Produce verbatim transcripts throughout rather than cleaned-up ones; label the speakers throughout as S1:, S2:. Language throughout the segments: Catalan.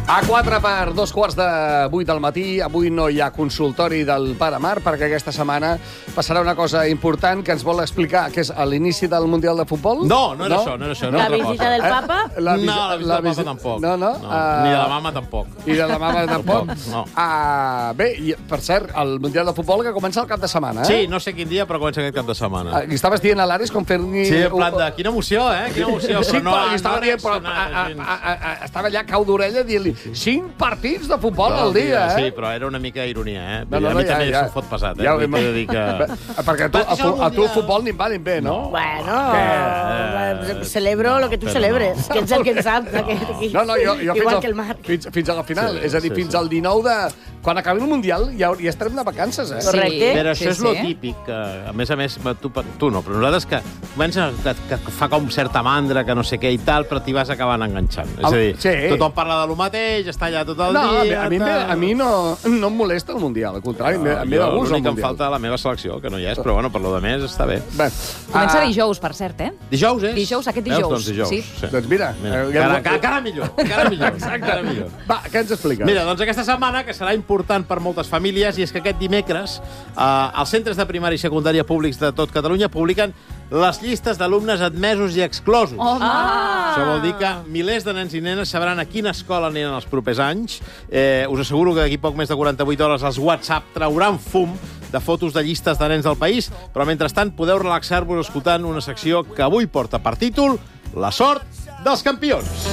S1: A quatre per dos quarts de vuit del matí. Avui no hi ha consultori del Pare Mar, perquè aquesta setmana passarà una cosa important que ens vol explicar, que és l'inici del Mundial de Futbol.
S2: No, no era no? això, no era això. No
S3: la
S2: altra
S3: visita
S2: cosa.
S3: del papa?
S2: Eh? La visi... No, la visita la del papa tampoc.
S1: No, no?
S2: no.
S1: Uh...
S2: Ni de la mama tampoc.
S1: I de la mama tampoc?
S2: No.
S1: Uh, bé, i, per cert, el Mundial de Futbol que comença el cap de setmana, eh?
S2: Sí, no sé quin dia, però comença aquest cap de setmana.
S1: Uh, estaves dient a l'Ares com fer-li...
S2: Sí, en plan de... Quina emoció, eh? Quina emoció.
S1: Sí,
S2: però no,
S1: però, estava,
S2: no
S1: dient, però a, a, a, a, estava allà cau d'orella dient-li cinc partits de futbol al dia, eh?
S2: Sí, però era una mica ironia, eh?
S1: No, no,
S2: a mi
S1: ja,
S2: també
S1: ja.
S2: se'm fot pesat, eh?
S1: Ja,
S2: Vull dir que...
S1: Perquè a tu, a, a tu el futbol ni em va ni em ve, no?
S3: Bueno, eh, celebro lo que tu celebres, no. Que ets el que en sap. Que,
S1: no, no, jo, jo
S3: igual
S1: fins,
S3: que el Marc.
S1: Fins, fins a la final.
S2: Sí,
S1: és a dir,
S2: sí,
S1: fins
S2: sí.
S1: al dinou de... Quan acabi el Mundial ja, ja estarem de vacances, eh?
S3: Correcte.
S2: Però això
S4: Sí,
S2: és lo
S4: sí.
S2: típic, que, a més a més, tu, tu no, però nosaltres que comença que, que fa com certa mandra, que no sé què i tal, però t'hi vas acabant enganxant. És a dir,
S1: Sí.
S2: tothom parla de lo mateix, està allà tot el
S1: No, a mi,
S2: dia...
S1: a mi, em ve- a mi no, no em molesta el Mundial, al contrari, em ve- em ve de gust el
S2: L'únic que em
S1: Mundial.
S2: falta la meva selecció, que no hi és, però bueno, per lo de més està bé.
S1: Bé,
S4: Comença
S1: ah,
S4: dijous, per cert, eh?
S2: Dijous és?
S4: Dijous, aquest
S2: Veus?
S4: dijous.
S2: Doncs dijous.
S4: Sí.
S2: Sí.
S1: Doncs mira,
S2: Mira.
S1: eh, ja-
S2: Encara, encara, encara millor, encara millor.
S1: Exacte.
S2: Encara millor.
S1: Va, què ens expliques?
S2: Mira, doncs aquesta setmana, que serà important per moltes famílies, i és que aquest dimecres eh, els centres de primària i secundària públics de tot Catalunya publiquen les llistes d'alumnes admesos i exclosos.
S4: Home!
S3: Ah.
S2: Això vol dir que milers de nens i nenes sabran a quina escola aniran els propers anys. Eh, us asseguro que d'aquí poc més de quaranta-vuit hores els WhatsApp trauran fum de fotos de llistes de nens del país, però mentrestant podeu relaxar-vos escoltant una secció que avui porta per títol La sort dels campions.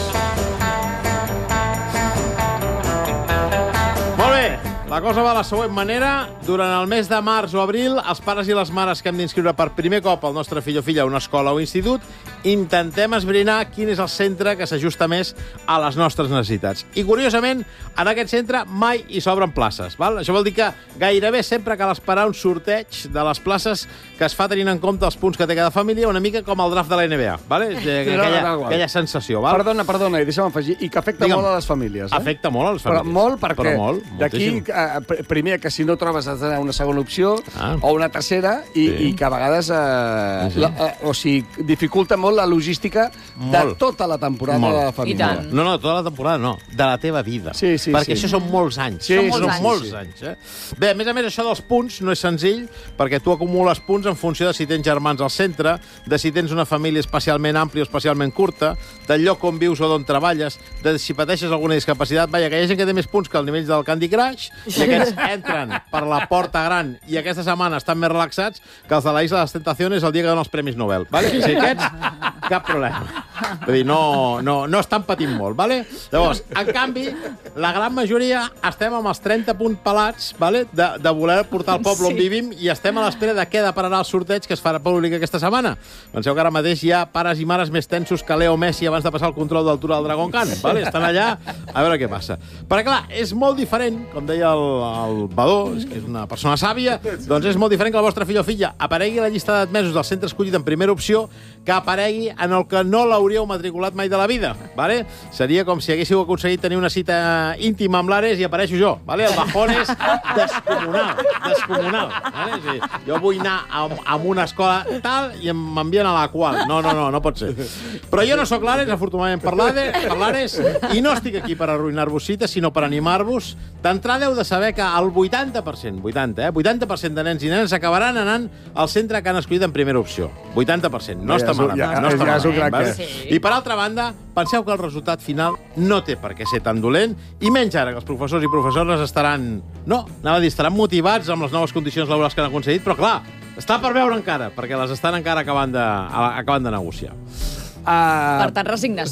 S2: Molt bé, la cosa va de la següent manera. Durant el mes de març o abril, els pares i les mares que hem d'inscriure per primer cop el nostre fill o filla a una escola o institut, intentem esbrinar quin és el centre que s'ajusta més a les nostres necessitats. I, curiosament, en aquest centre mai hi s'obren places. Val? Això vol dir que gairebé sempre cal esperar un sorteig de les places que es fa tenint en compte els punts que té cada família, una mica com el draft de la N B A. Vale? És aquella,
S1: no, no, no.
S2: aquella sensació. Val?
S1: Perdona, perdona, i deixa'm afegir, i que afecta
S2: Digue'm.
S1: molt a les famílies, eh?
S2: Afecta molt a les
S1: Però
S2: famílies.
S1: molt, perquè
S2: Però molt,
S1: d'aquí,
S2: moltíssim.
S1: eh, pr- primer, que si no trobes has d'anar a una segona opció
S2: Ah.
S1: o una tercera, i,
S2: Sí.
S1: i que a vegades eh,
S2: Sí.
S1: la, eh, o sigui, dificulta molt la logística de
S2: Molt.
S1: tota la temporada
S2: Molt.
S1: de la família.
S4: I tant.
S2: No, no, tota la temporada no, de la teva vida.
S1: Sí, sí,
S2: perquè
S1: sí.
S2: això són molts anys.
S1: Sí,
S2: són
S4: molts
S2: són
S4: anys.
S2: molts
S1: Sí.
S2: anys. Eh? Bé, a més a més, això dels punts no és senzill, perquè tu acumules punts en funció de si tens germans al centre, de si tens una família especialment àmplia o especialment curta, del lloc on vius o d'on treballes, de si pateixes alguna discapacitat. Vaja, que hi ha gent que té més punts que el nivell del Candy Crush, i aquests entren per la porta gran i aquesta setmana estan més relaxats que els de la Isla de les Tentaciones el dia que donen els Premis Nobel. Vale? O sigui, aquests, cap problema. Vull dir, no, no, no estan patint molt. Vale? Llavors, en canvi, la gran majoria estem amb els trenta punts pelats, vale? de, de voler portar el poble on
S4: Sí.
S2: vivim, i estem a l'espera de què depararà el sorteig que es farà públic aquesta setmana. Penseu que ara mateix hi ha pares i mares més tensos que Leo Messi abans de passar el control d'altura del Dragon Khan. Vale? Estan allà a veure què passa. Perquè, clar, és molt diferent, com deia el, el Badó, és que és una persona sàvia, doncs és molt diferent que el vostre fill o filla aparegui a la llista d'admesos del centre escollit en primera opció que aparegui en el que no l'hauríeu matriculat mai de la vida. Vale? Seria com si haguéssiu aconseguit tenir una cita íntima amb l'Ares i apareixo jo. Vale? El bajón és descomunal. Descomunal. Vale? Sí. Jo vull anar a, a una escola tal i m'envien a la qual. No, no, no, no pot ser. Però jo no sóc l'Ares, afortunadament per l'Ares, i no estic aquí per arruïnar-vos cites, sinó per animar-vos. D'entrada heu de saber que el vuitanta per cent, vuitanta, eh? vuitanta per cent de nens i nenes acabaran anant al centre que han escollit en primera opció. vuitanta per cent. No
S1: Ja
S2: està
S1: és un-
S2: malament.
S1: ja-
S2: no està
S1: ja és un
S2: malament,
S1: crac,
S2: vale?
S1: eh?
S4: Sí.
S2: I per altra banda, penseu que el resultat final no té per què ser tan dolent, i menys ara que els professors i professores estaran... No, anava a dir, estaran motivats amb les noves condicions laborals que han aconseguit, però clar, està per veure encara, perquè les estan encara acabant de, acabant de negociar.
S1: Uh,
S4: Per tant, resignació.